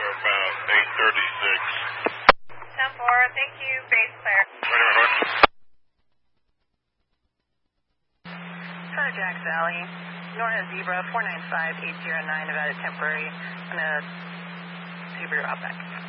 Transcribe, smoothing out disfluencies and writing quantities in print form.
about 836. 10-4, thank you, base clear. Charlie Jack Valley, North Zebra 495-809, Nevada temporary. I'm going to Zebra out back.